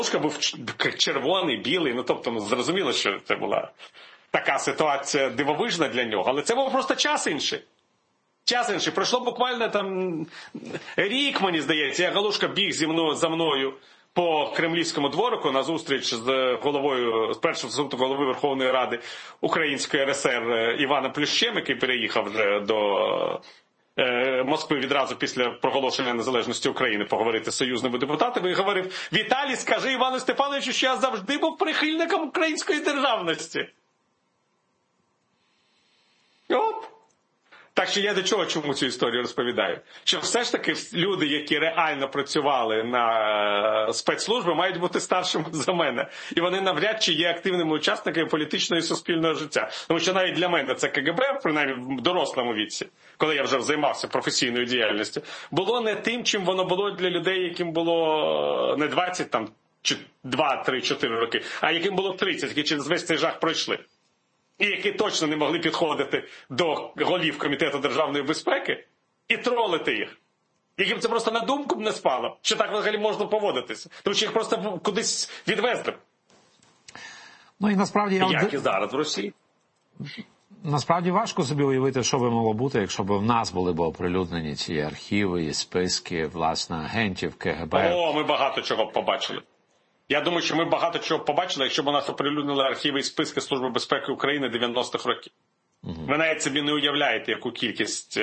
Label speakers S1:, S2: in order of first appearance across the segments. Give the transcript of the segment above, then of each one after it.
S1: Галушка був червоний, білий, ну тобто, зрозуміло, що це була така ситуація дивовижна для нього, але це був просто час інший. Час інший. Пройшло буквально там рік, мені здається, як Галушка біг за мною по Кремлівському дворику на зустріч з головою, з першим заступником голови Верховної Ради Української РСР Іваном Плющем, який переїхав вже до Москви відразу після проголошення незалежності України поговорити з союзними депутатами, і говорив: Віталій, скажи Івану Степановичу, що я завжди був прихильником української державності. Оп! Так що я до чого, чому цю історію розповідаю? Що все ж таки люди, які реально працювали на спецслужби, мають бути старшими за мене. І вони навряд чи є активними учасниками політичного і суспільного життя. Тому що навіть для мене це КГБ, принаймні в дорослому віці, коли я вже займався професійною діяльністю, було не тим, чим воно було для людей, яким було не 20, там, 2, 3, 4 роки, а яким було 30, які через весь цей жах пройшли. І які точно не могли підходити до голів Комітету державної безпеки і тролити їх. Яким це просто на думку б не спало, що так взагалі можна поводитися. Тому що їх просто кудись відвезли.
S2: Ну і насправді...
S1: Як і зараз в Росії.
S2: Насправді важко собі уявити, що би могло бути, якщо б в нас були б оприлюднені ці архіви і списки, власне, агентів КГБ.
S1: О, ми багато чого побачили. Я думаю, що ми багато чого побачили, якщо б у нас оприлюднили архіви і списки Служби безпеки України 90-х років. Ви навіть собі не уявляєте, яку кількість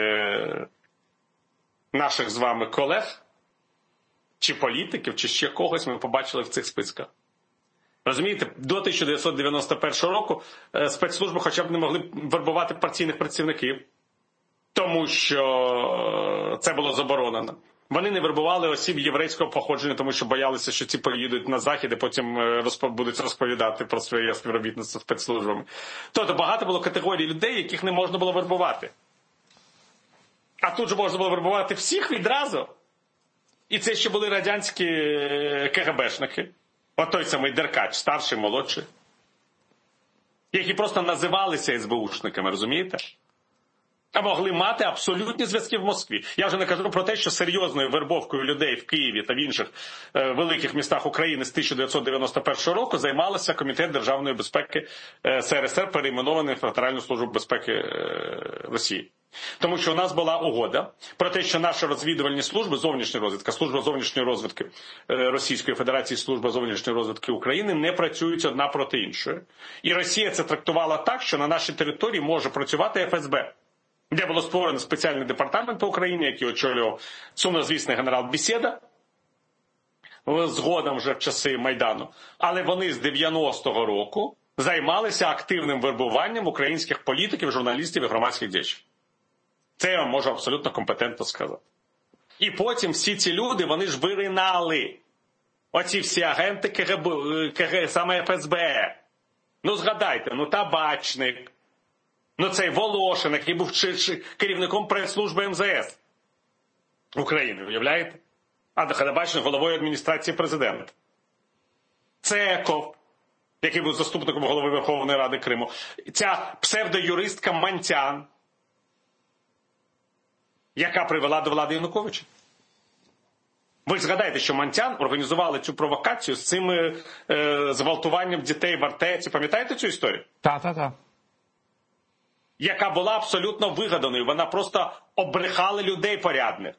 S1: наших з вами колег, чи політиків, чи ще когось ми побачили в цих списках. Розумієте, до 1991 року спецслужби хоча б не могли вербувати партійних працівників, тому що це було заборонено. Вони не вербували осіб єврейського походження, тому що боялися, що ці поїдуть на Захід і потім будуть розповідати про своє співробітництво з спецслужбами. Тобто багато було категорій людей, яких не можна було вербувати. А тут же можна було вербувати всіх відразу. І це ще були радянські КГБшники. От той самий Деркач, старший, молодший. Які просто називалися СБУшниками, розумієте? А могли мати абсолютні зв'язки в Москві. Я вже не кажу про те, що серйозною вербовкою людей в Києві та в інших великих містах України з 1991 року займалося Комітет державної безпеки СРСР, перейменований в Федеральну службу безпеки Росії. Тому що у нас була угода про те, що наші розвідувальні служби, зовнішня розвідка, служба зовнішньої розвідки Російської Федерації, служба зовнішньої розвідки України не працюють одна проти іншої. І Росія це трактувала так, що на нашій території може працювати ФСБ. Де було створено спеціальний департамент по Україні, який очолював сумнозвісний генерал Бесєда, згодом вже в часи Майдану. Але вони з 90-го року займалися активним вербуванням українських політиків, журналістів і громадських діячів. Це я вам можу абсолютно компетентно сказати. І потім всі ці люди, вони ж виринали. Оці всі агенти КГБ, саме ФСБ. Ну згадайте, ну Табачник, ну цей Волошин, який був керівником прес-служби МЗС України, уявляєте? А Табачник головою адміністрації президента. Цеков, який був заступником голови Верховної Ради Криму. Ця псевдоюристка Мантян, яка привела до влади Януковича. Ви згадаєте, що Мантян організували цю провокацію з цим зґвалтуванням дітей в Артеці. Пам'ятаєте цю історію?
S2: Так.
S1: Яка була абсолютно вигаданою. Вона просто обрехала людей порядних.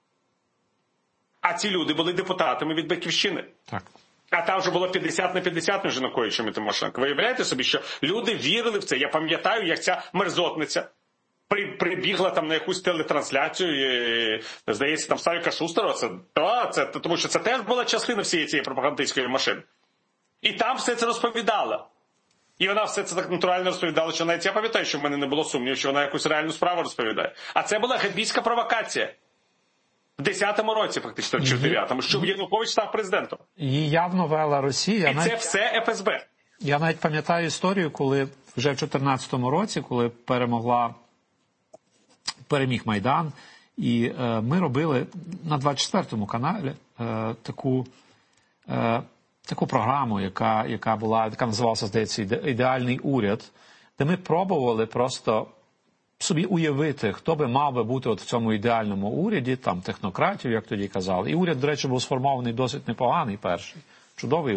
S1: А ці люди були депутатами від Батьківщини.
S2: Так.
S1: А там вже було 50 на 50 між Януковичем і Тимошенко. Ви уявляєте собі, що люди вірили в це? Я пам'ятаю, як ця мерзотниця прибігла там на якусь телетрансляцію, і, здається, там Савіка Шустера, тому що це теж була частина всієї цієї пропагандистської машини. І там все це розповідала. І вона все це так натурально розповідала, що навіть я пам'ятаю, що в мене не було сумнівів, що вона якусь реальну справу розповідає. А це була гебійська провокація. В 10-му році, фактично, чи в 9-му, щоб Янукович став президентом.
S2: Її явно вела Росія.
S1: І це все ФСБ.
S2: Я навіть пам'ятаю історію, коли вже в 14-му році, коли переміг Майдан, і ми робили на 24-му каналі таку програму, яка називалася, здається, «Ідеальний уряд», де ми пробували просто собі уявити, хто би мав би бути от в цьому ідеальному уряді, там технократів, як тоді казали. І уряд, до речі, був сформований досить непоганий перший, чудовий